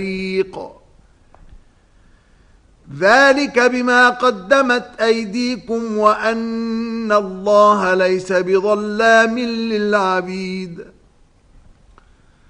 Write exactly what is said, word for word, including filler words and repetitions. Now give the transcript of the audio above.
ذلك بما قدمت أيديكم وأن الله ليس بظلام للعبيد